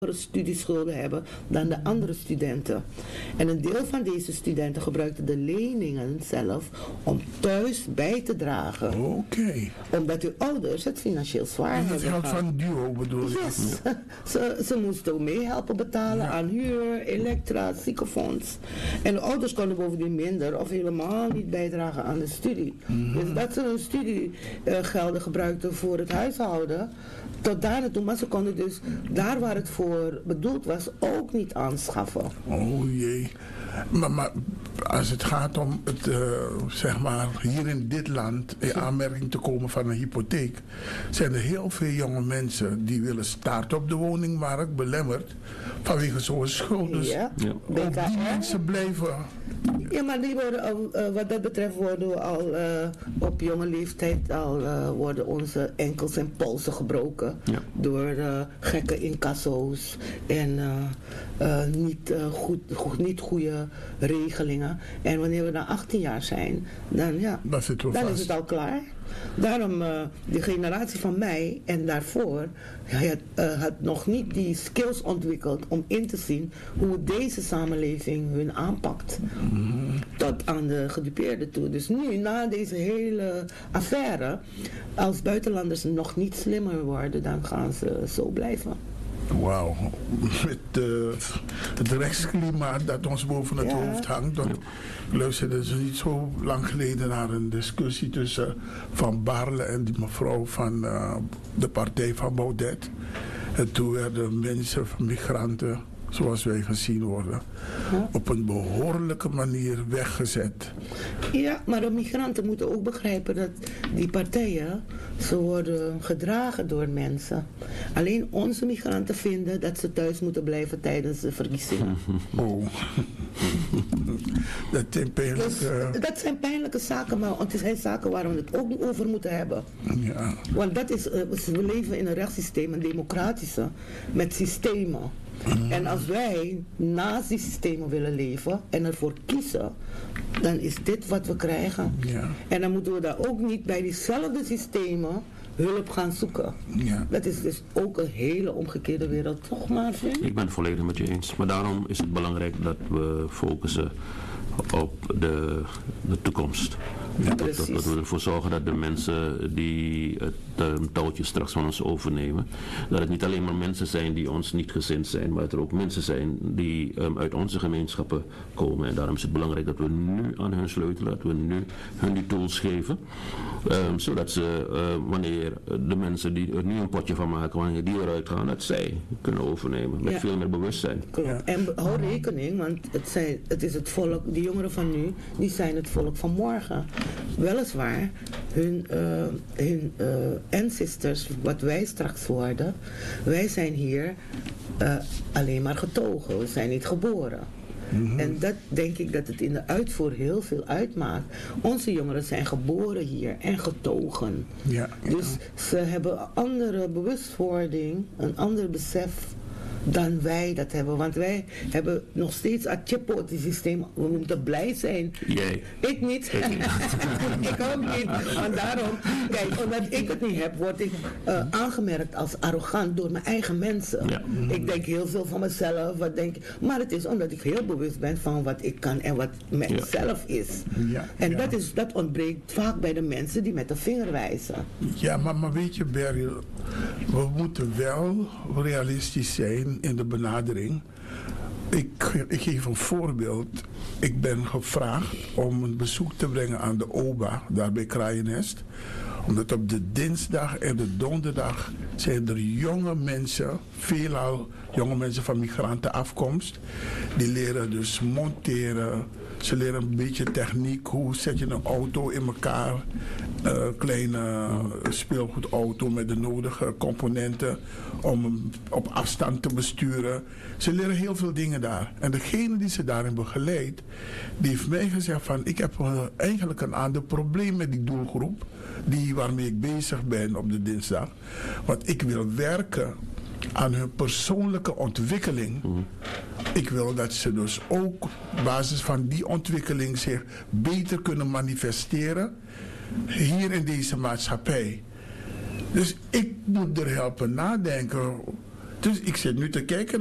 studieschulden hebben dan de andere studenten. En een deel van deze studenten gebruikten de leningen zelf om thuis bij te dragen. Oké. Omdat hun ouders het financieel zwaar En dat hebben geld gehad. van duo bedoel je? Yes. Ze moesten ook meehelpen betalen aan huur, elektra, ziekenfonds. En de ouders konden bovendien minder of helemaal niet bijdragen aan de studie. Dus dat ze hun studiegelden gebruikten voor het huishouden, tot daar naartoe. Maar ze konden dus daar waar het voor bedoeld was ook niet aanschaffen. Oh jee. Maar als het gaat om het, zeg maar, hier in dit land in aanmerking te komen van een hypotheek, zijn er heel veel jonge mensen die willen starten op de woningmarkt, belemmerd vanwege zo'n schuld. Dus Ja. ook die mensen blijven. Ja, maar die worden al, wat dat betreft worden we al op jonge leeftijd worden onze enkels en polsen gebroken door gekke incasso's en niet goede regelingen. En wanneer we dan 18 jaar zijn, dan is het al klaar. Daarom, de generatie van mij en daarvoor had nog niet die skills ontwikkeld om in te zien hoe deze samenleving hun aanpakt. Tot aan de gedupeerden toe. Dus nu, na deze hele affaire, als buitenlanders nog niet slimmer worden, dan gaan ze zo blijven. Wauw, met het rechtsklimaat dat ons boven het hoofd hangt. Ik luisterde dus niet zo lang geleden naar een discussie tussen Van Baarle en die mevrouw van de partij van Baudet. En toen werden mensen, migranten, zoals wij gezien worden, op een behoorlijke manier weggezet. Ja, maar de migranten moeten ook begrijpen dat die partijen, ze worden gedragen door mensen. Alleen onze migranten vinden dat ze thuis moeten blijven tijdens de verkiezingen. Oh. Dat zijn pijnlijke... Dus, dat zijn pijnlijke zaken, maar het zijn zaken waar we het ook niet over moeten hebben. Ja. Want dat is, we leven in een rechtssysteem, een democratische, met systemen. En als wij naast die systemen willen leven en ervoor kiezen, dan is dit wat we krijgen. Ja. En dan moeten we daar ook niet bij diezelfde systemen hulp gaan zoeken. Ja. Dat is dus ook een hele omgekeerde wereld, toch Marvin? Ik ben het volledig met je eens. Maar daarom is het belangrijk dat we focussen op de toekomst. Ja, dat we ervoor zorgen dat de mensen die het touwtje straks van ons overnemen, dat het niet alleen maar mensen zijn die ons niet gezind zijn, maar dat er ook mensen zijn die uit onze gemeenschappen komen. En daarom is het belangrijk dat we nu aan hun sleutelen, dat we nu hun die tools geven, zodat ze, wanneer de mensen die er nu een potje van maken, wanneer die eruit gaan, dat zij kunnen overnemen met veel meer bewustzijn. Klopt. En hou rekening, want het is het volk, die jongeren van nu, die zijn het volk van morgen. Weliswaar, hun ancestors, wat wij straks worden, wij zijn hier alleen maar getogen, we zijn niet geboren. En dat denk ik dat het in de uitvoer heel veel uitmaakt. Onze jongeren zijn geboren hier en getogen. Ja. Dus ze hebben een andere bewustwording, een ander besef dan wij dat hebben. Want wij hebben nog steeds het systeem. We moeten blij zijn. Jij. Ik niet. Ik ook niet. Want daarom, kijk, omdat ik het niet heb, word ik aangemerkt als arrogant door mijn eigen mensen. Ja. Ik denk heel veel van mezelf. Maar het is omdat ik heel bewust ben van wat ik kan en wat mijzelf is. Ja, en dat ontbreekt vaak bij de mensen die met de vinger wijzen. Ja, maar weet je, Beryl, we moeten wel realistisch zijn in de benadering. Ik geef een voorbeeld. Ik ben gevraagd om een bezoek te brengen aan de OBA, daar bij Kraaiennest. Omdat op de dinsdag en de donderdag zijn er jonge mensen, veelal jonge mensen van migrantenafkomst, die leren dus monteren. Ze leren een beetje techniek, hoe zet je een auto in elkaar, kleine speelgoedauto met de nodige componenten om hem op afstand te besturen. Ze leren heel veel dingen daar. En degene die ze daarin begeleidt, die heeft mij gezegd van, ik heb eigenlijk een ander probleem met die doelgroep, waarmee ik bezig ben op de dinsdag. Want ik wil werken aan hun persoonlijke ontwikkeling. Ik wil dat ze dus ook op basis van die ontwikkeling zich beter kunnen manifesteren hier in deze maatschappij. Dus ik moet er helpen nadenken. Dus ik zit nu te kijken